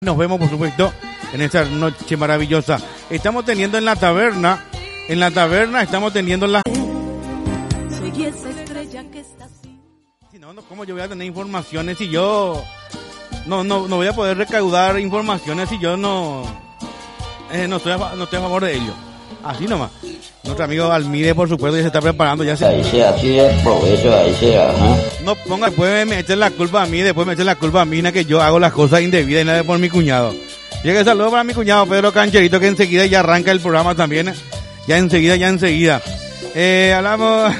Nos vemos, por supuesto, en esta noche maravillosa. Estamos teniendo en la taberna estamos teniendo la... Soy esa estrella que está así. Si no, ¿cómo yo voy a tener informaciones si yo... No voy a poder recaudar informaciones si yo no estoy a favor de ello. Así nomás. Nuestro amigo Almide, por supuesto, ya se está preparando. Ya se... No ponga, después me echen la culpa a mí, que yo hago las cosas indebidas y nada por mi cuñado. Llegue saludo para mi cuñado Pedro Cancherito, que enseguida ya arranca el programa también. Ya enseguida. Hablamos.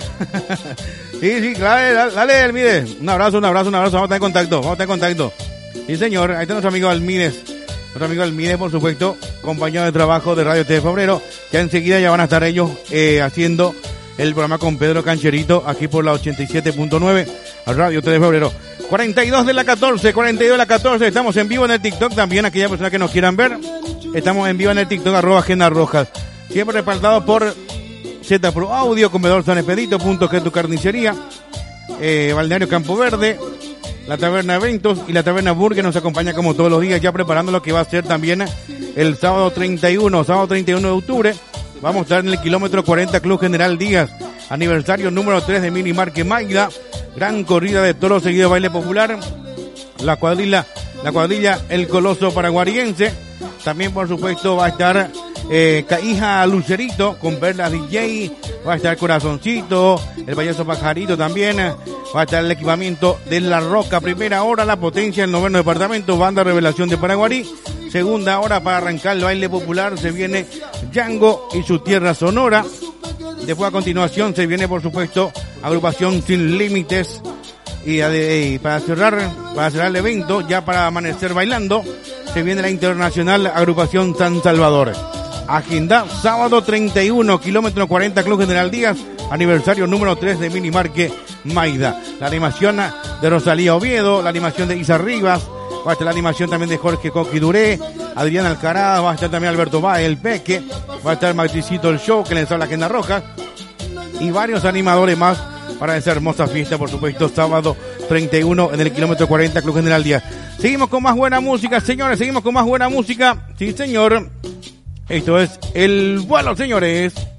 Sí, claro, dale Almide. Un abrazo. Vamos a estar en contacto. Sí, señor, ahí está nuestro amigo Almides. Nuestro amigo Almide, por supuesto, compañero de trabajo de Radio T de Febrero. Ya enseguida ya van a estar ellos haciendo el programa con Pedro Cancherito aquí por la 87.9 a Radio T de Febrero. 42 de la 14. Estamos en vivo en el TikTok también. Aquellas personas que nos quieran ver, estamos en vivo en el TikTok @GenarRojas. Siempre respaldado por Z Pro Audio, Comedor San Expedito, Punto G Tu Carnicería, Balneario Campo Verde, la Taberna Eventos y la Taberna Burger nos acompaña como todos los días, ya preparando lo que va a ser también el sábado 31 de octubre. Vamos a estar en el kilómetro 40 Club General Díaz, aniversario número 3 de Mini Marque Maida, gran corrida de toros seguido de baile popular, la cuadrilla El Coloso Paraguariense. También, por supuesto, va a estar Caija Lucerito con Perla DJ, va a estar Corazoncito, el Payaso Pajarito también, va a estar el equipamiento de La Roca, primera hora, La Potencia, el 9º departamento, Banda Revelación de Paraguarí, segunda hora para arrancar el baile popular, se viene Django y su Tierra Sonora, después a continuación se viene, por supuesto, Agrupación Sin Límites, y para cerrar el evento, ya para amanecer bailando, se viene la Internacional Agrupación San Salvador. Agenda, sábado 31, kilómetro 40, Club General Díaz, aniversario número 3 de Mini Marque Maida. La animación de Rosalía Oviedo, la animación de Isa Rivas, va a estar la animación también de Jorge Coqui Duré, Adrián Alcaraz, va a estar también Alberto Baez, el Peque, va a estar Matricito el Show, que les habla Agenda Roja, y varios animadores más para esa hermosa fiesta, por supuesto, sábado 31 en el kilómetro 40, Club General Díaz. Seguimos con más buena música, señores, Sí, señor. Esto es El Vuelo, señores.